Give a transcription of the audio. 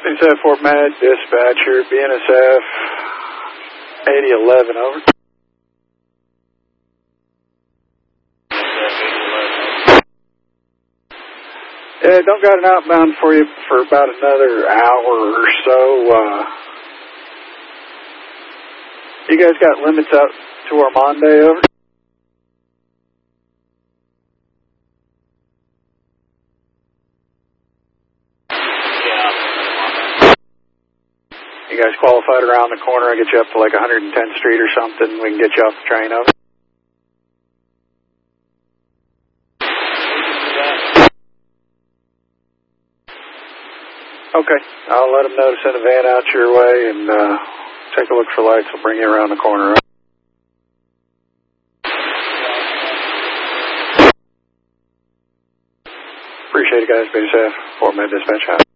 BNSF Fort Med, dispatcher, BNSF 8011, over. Yeah, don't got an outbound for you for about another hour or so. You guys got limits out to Armande, over? You guys qualified around the corner? I get you up to like 110th Street or something. We can get you off the train, over. Okay, I'll let them know to send a van out your way and take a look for lights. We'll bring you around the corner. Appreciate it, guys. Be safe. Fort Med Dispatch.